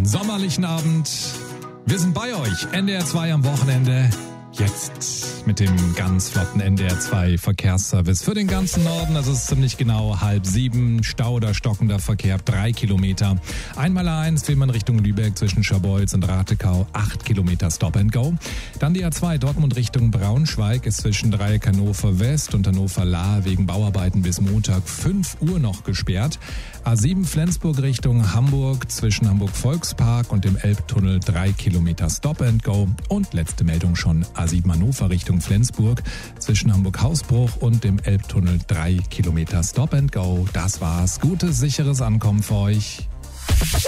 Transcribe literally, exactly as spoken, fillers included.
sommerlichen Abend. Wir sind bei euch, N D R zwei am Wochenende. Jetzt mit dem ganz flotten N D R zwei Verkehrsservice für den ganzen Norden. Das ist ziemlich genau halb sieben. Stau oder stockender Verkehr, drei Kilometer. Einmal A eins, Fehmarn Richtung Lübeck zwischen Scharbeutz und Ratekau, acht Kilometer Stop and Go. Dann die A zwei Dortmund Richtung Braunschweig ist zwischen Dreieck Hannover West und Hannover Lahr wegen Bauarbeiten bis Montag fünf Uhr noch gesperrt. A sieben Flensburg Richtung Hamburg zwischen Hamburg Volkspark und dem Elbtunnel drei Kilometer Stop and Go. Und letzte Meldung schon A sieben Hannover Richtung Flensburg zwischen Hamburg Hausbruch und dem Elbtunnel drei Kilometer Stop and Go. Das war's. Gutes, sicheres Ankommen für euch.